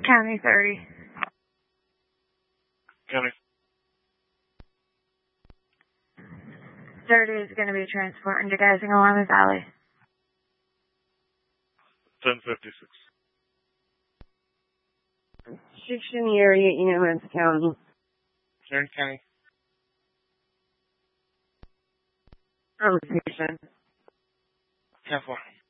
County 30. County. 30 is going to be transporting you guys in Willamette Valley. 1056. Section area, EMS County. Kern County. Conversation. 10-4.